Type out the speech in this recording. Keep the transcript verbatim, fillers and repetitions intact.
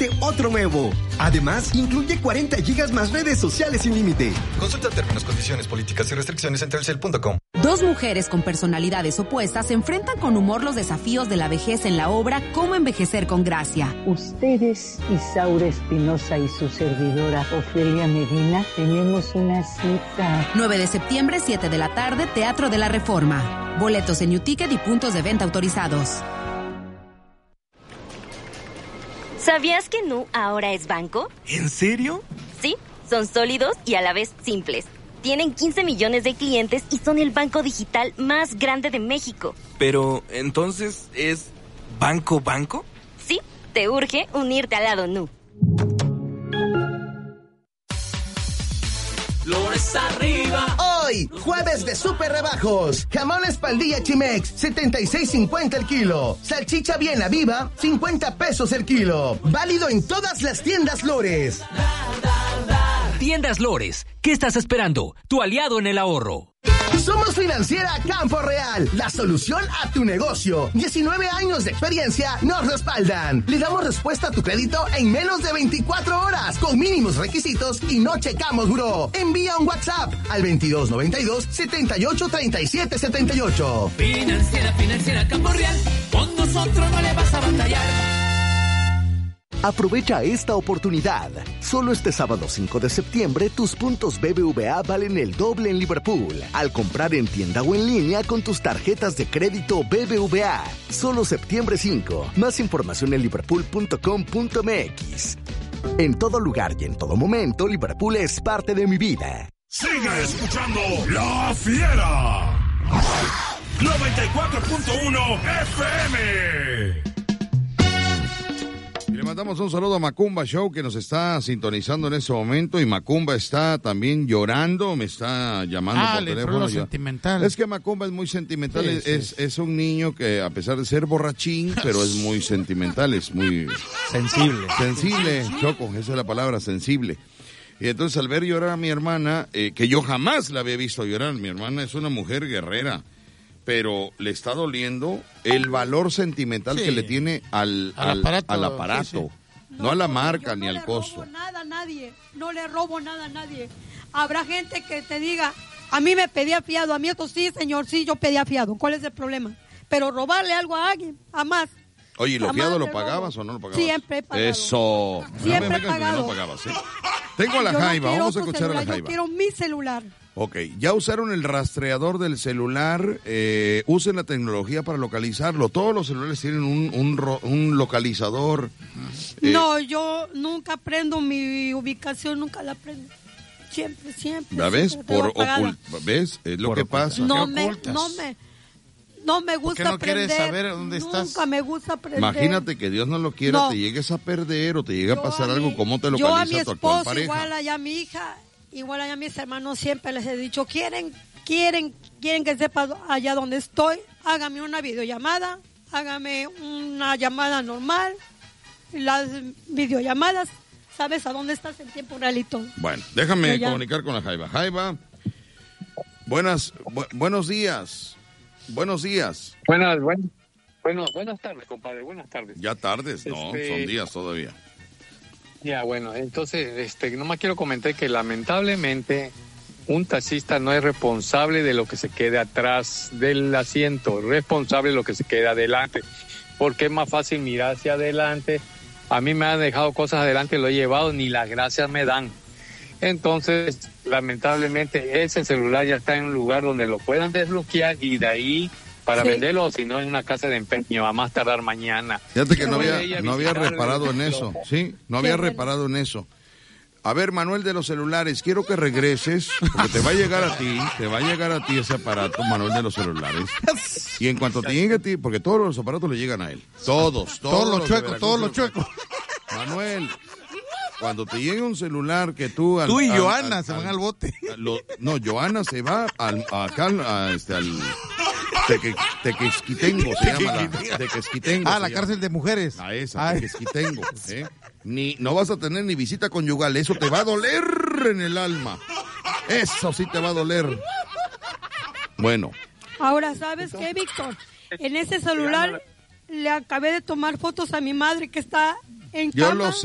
llévate otro nuevo. Además, incluye cuarenta gigas más redes sociales sin límite. Consulta términos, condiciones, políticas y restricciones en telcel punto com. Dos mujeres con personalidades opuestas se enfrentan con humor los desafíos de la vejez en la obra Cómo envejecer con gracia. Ustedes, Isaura Espinosa y su servidora Ofelia Medina, tenemos una cita. nueve de septiembre, siete de la tarde, Teatro de la Reforma. Boletos en UTicket y puntos de venta autorizados. ¿Sabías que Nu ahora es banco? ¿En serio? Sí, son sólidos y a la vez simples. Tienen quince millones de clientes y son el banco digital más grande de México. Pero, ¿entonces es banco banco? Sí, te urge unirte al lado Nu. Flores arriba. Hoy, jueves de super rebajos. Jamón espaldilla Chimex, setenta y seis cincuenta el kilo. Salchicha Viena Viva, cincuenta pesos el kilo. Válido en todas las tiendas Lores. Tiendas Lores, ¿qué estás esperando? Tu aliado en el ahorro. Somos Financiera Campo Real, la solución a tu negocio. diecinueve años de experiencia nos respaldan. Le damos respuesta a tu crédito en menos de veinticuatro horas, con mínimos requisitos y no checamos buró. Envía un WhatsApp al veintidós noventa y dos, setenta y ocho, treinta y siete setenta y ocho. Financiera, Financiera Campo Real, con nosotros no le vas a batallar. Aprovecha esta oportunidad. Solo este sábado cinco de septiembre, tus puntos B B V A valen el doble en Liverpool. Al comprar en tienda o en línea con tus tarjetas de crédito B B V A. Solo septiembre cinco. Más información en liverpool punto com punto m x. En todo lugar y en todo momento, Liverpool es parte de mi vida. Sigue escuchando La Fiera. noventa y cuatro punto uno F M. Le mandamos un saludo a Macumba Show, que nos está sintonizando en ese momento, y Macumba está también llorando, me está llamando ah, por le teléfono. Lo sentimental. Es que Macumba es muy sentimental, sí, es, sí. es un niño que a pesar de ser borrachín, pero es muy sentimental, es muy... Sensible. Sensible, Choco, esa es la palabra, sensible. Y entonces al ver llorar a mi hermana, eh, que yo jamás la había visto llorar, mi hermana es una mujer guerrera, pero le está doliendo el valor sentimental sí. que le tiene al, al, al aparato, al aparato. Sí, sí. No, no a la marca yo ni no al costo. No le robo nada a nadie, no le robo nada a nadie. Habrá gente que te diga, a mí me pedía fiado, a mí esto sí, señor, sí, yo pedía fiado. ¿Cuál es el problema? Pero robarle algo a alguien, jamás. Oye, ¿y lo jamás fiado lo robo. pagabas o no lo pagabas? Siempre he pagado. Eso. Siempre no, he pagado. No pagabas, ¿eh? Tengo a la yo Jaiba, no vamos a escuchar celular, a la Jaiba. Yo quiero mi celular. Ok, ya usaron el rastreador del celular, eh, usen la tecnología para localizarlo. Todos los celulares tienen un, un, un localizador. Eh. No, yo nunca prendo mi ubicación, nunca la prendo. Siempre, siempre. ¿La ves? Siempre Por ocult... ¿Ves? Es lo Por que ocultar. pasa. No me, no me, no me gusta ¿Por qué no prender. quieres saber dónde estás? Nunca me gusta prender. Imagínate que Dios no lo quiera, no. te llegues a perder o te llegue yo a pasar a algo, mi, ¿cómo te yo a localiza mi tu actual esposo, pareja? igual allá a mi hija, igual allá a mis hermanos, siempre les he dicho, quieren, quieren, quieren que sepa allá donde estoy, hágame una videollamada, hágame una llamada normal, las videollamadas, sabes a dónde estás en tiempo real y todo. Bueno, déjame comunicar con la Jaiba. Jaiba, buenas, bu buenos días, buenos días. Buenas, buenas, bueno, buenas tardes, compadre, buenas tardes. Ya tardes, no, este... son días todavía. Ya, bueno, entonces, este, nomás quiero comentar que lamentablemente un taxista no es responsable de lo que se quede atrás del asiento, es responsable de lo que se queda adelante, porque es más fácil mirar hacia adelante. A mí me han dejado cosas adelante, lo he llevado, ni las gracias me dan. Entonces, lamentablemente, ese celular ya está en un lugar donde lo puedan desbloquear y de ahí para sí. venderlo, o si no en una casa de empeño, a más tardar mañana. Fíjate que no había, no había reparado en eso, ¿sí? No había reparado en eso. A ver, Manuel de los celulares, quiero que regreses, porque te va a llegar a ti, te va a llegar a ti ese aparato, Manuel de los celulares. Y en cuanto te llegue a ti, porque todos los aparatos le llegan a él. Todos, todos. Todos los chuecos, todos los chuecos. Manuel, cuando te llegue un celular que tú... Al, tú y al, Joana al, se van al bote. Lo, no, Joana se va al, acá a, este, al... Teque, Tequesquitengo se llama la, Tequesquitengo. Ah, la cárcel de mujeres. A esa, Tequesquitengo. ¿eh? Ni, no vas a tener ni visita conyugal, eso te va a doler en el alma. Eso sí te va a doler. Bueno. Ahora, ¿sabes qué, Víctor? En ese celular le acabé de tomar fotos a mi madre que está en cama. Yo lo sé.